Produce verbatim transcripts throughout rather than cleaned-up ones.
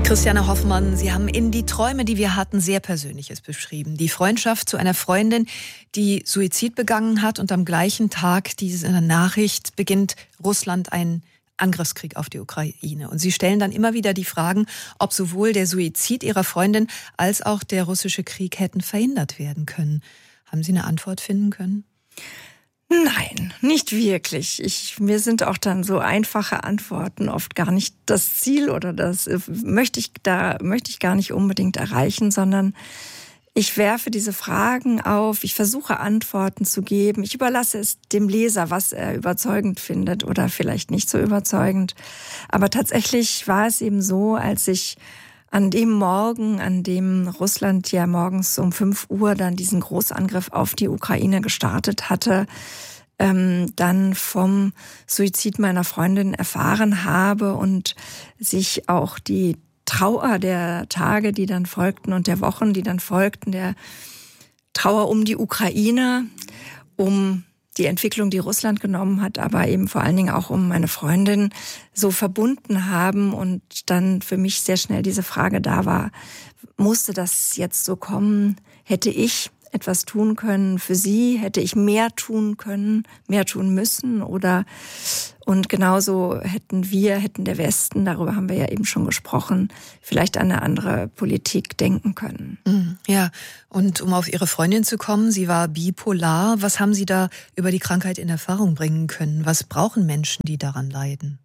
Christiane Hoffmann, Sie haben in Die Träume, die wir hatten, sehr Persönliches beschrieben. Die Freundschaft zu einer Freundin, die Suizid begangen hat, und am gleichen Tag dieser Nachricht beginnt Russland einen Angriffskrieg auf die Ukraine. Und Sie stellen dann immer wieder die Fragen, ob sowohl der Suizid Ihrer Freundin als auch der russische Krieg hätten verhindert werden können. Haben Sie eine Antwort finden können? Nein, nicht wirklich. Ich, mir sind auch dann so einfache Antworten oft gar nicht das Ziel oder das möchte ich da möchte ich gar nicht unbedingt erreichen, sondern ich werfe diese Fragen auf, ich versuche Antworten zu geben. Ich überlasse es dem Leser, was er überzeugend findet oder vielleicht nicht so überzeugend. Aber tatsächlich war es eben so, als ich an dem Morgen, an dem Russland ja morgens um fünf Uhr dann diesen Großangriff auf die Ukraine gestartet hatte, ähm, dann vom Suizid meiner Freundin erfahren habe und sich auch die Trauer der Tage, die dann folgten und der Wochen, die dann folgten, der Trauer um die Ukraine, um die Entwicklung, die Russland genommen hat, aber eben vor allen Dingen auch um meine Freundin, so verbunden haben und dann für mich sehr schnell diese Frage da war, musste das jetzt so kommen? Hätte ich etwas tun können für sie? Hätte ich mehr tun können, mehr tun müssen? Oder und genauso hätten wir, hätten der Westen, darüber haben wir ja eben schon gesprochen, vielleicht an eine andere Politik denken können. Ja, und um auf Ihre Freundin zu kommen, sie war bipolar. Was haben Sie da über die Krankheit in Erfahrung bringen können? Was brauchen Menschen, die daran leiden?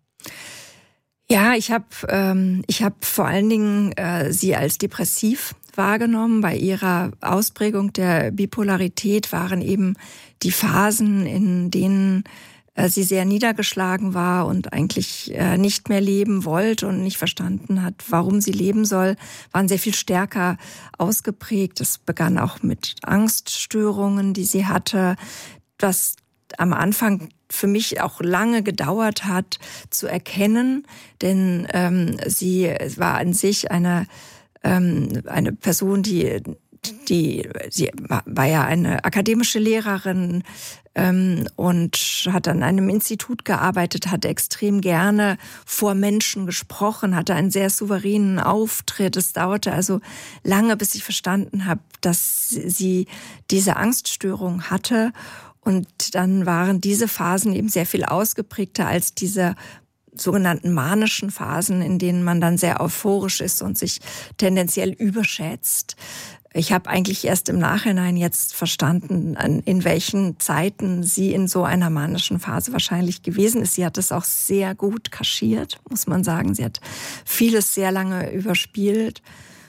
Ja, ich habe ähm, ich habe vor allen Dingen äh, sie als depressiv wahrgenommen. Bei ihrer Ausprägung der Bipolarität waren eben die Phasen, in denen äh, sie sehr niedergeschlagen war und eigentlich äh, nicht mehr leben wollte und nicht verstanden hat, warum sie leben soll, waren sehr viel stärker ausgeprägt. Es begann auch mit Angststörungen, die sie hatte, was am Anfang für mich auch lange gedauert hat zu erkennen, denn ähm, sie war an sich eine ähm, eine Person, die die sie war, war ja eine akademische Lehrerin ähm, und hat an einem Institut gearbeitet, hat extrem gerne vor Menschen gesprochen, hatte einen sehr souveränen Auftritt. Es dauerte also lange, bis ich verstanden habe, dass sie diese Angststörung hatte. Und dann waren diese Phasen eben sehr viel ausgeprägter als diese sogenannten manischen Phasen, in denen man dann sehr euphorisch ist und sich tendenziell überschätzt. Ich habe eigentlich erst im Nachhinein jetzt verstanden, in welchen Zeiten sie in so einer manischen Phase wahrscheinlich gewesen ist. Sie hat es auch sehr gut kaschiert, muss man sagen. Sie hat vieles sehr lange überspielt.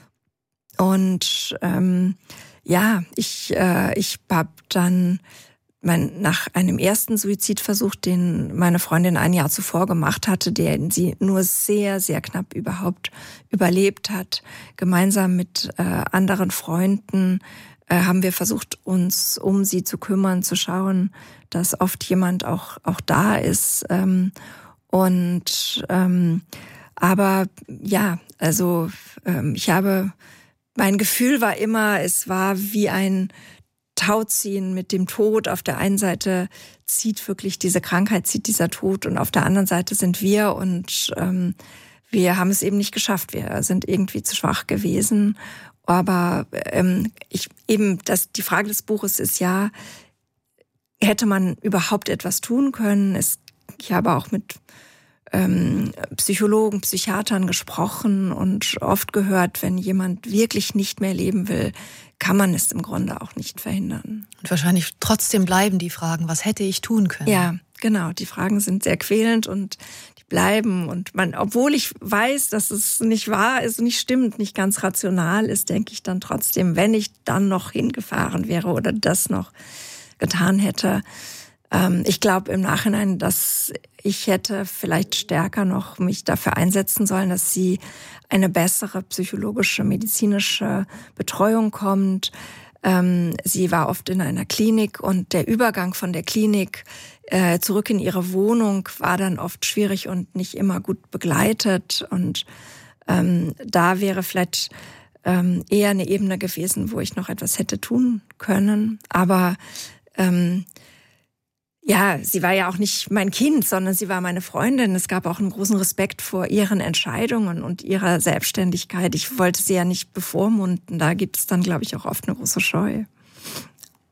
Und ähm, ja, ich, äh, ich habe dann Mein, nach einem ersten Suizidversuch, den meine Freundin ein Jahr zuvor gemacht hatte, den sie nur sehr, sehr knapp überhaupt überlebt hat, gemeinsam mit äh, anderen Freunden äh, haben wir versucht, uns um sie zu kümmern, zu schauen, dass oft jemand auch auch da ist. Ähm, und ähm, aber ja, also ähm, ich habe, mein Gefühl war immer, es war wie ein Tauziehen mit dem Tod. Auf der einen Seite zieht wirklich diese Krankheit, zieht dieser Tod, und auf der anderen Seite sind wir, und ähm, wir haben es eben nicht geschafft. Wir sind irgendwie zu schwach gewesen. Aber ähm, ich eben, das, die Frage des Buches ist ja, hätte man überhaupt etwas tun können? Es, ich habe auch mit ähm, Psychologen, Psychiatern gesprochen und oft gehört, wenn jemand wirklich nicht mehr leben will, kann man es im Grunde auch nicht verhindern. Und wahrscheinlich trotzdem bleiben die Fragen, was hätte ich tun können? Ja, genau. Die Fragen sind sehr quälend und die bleiben. Und man, obwohl ich weiß, dass es nicht wahr ist, nicht stimmt, nicht ganz rational ist, denke ich dann trotzdem, wenn ich dann noch hingefahren wäre oder das noch getan hätte. Ähm, ich glaube im Nachhinein, dass ich hätte vielleicht stärker noch mich dafür einsetzen sollen, dass sie eine bessere psychologische, medizinische Betreuung kommt. Ähm, sie war oft in einer Klinik und der Übergang von der Klinik äh, zurück in ihre Wohnung war dann oft schwierig und nicht immer gut begleitet. Und ähm, da wäre vielleicht ähm, eher eine Ebene gewesen, wo ich noch etwas hätte tun können. Aber ähm, Ja, sie war ja auch nicht mein Kind, sondern sie war meine Freundin. Es gab auch einen großen Respekt vor ihren Entscheidungen und ihrer Selbstständigkeit. Ich wollte sie ja nicht bevormunden. Da gibt es dann, glaube ich, auch oft eine große Scheu.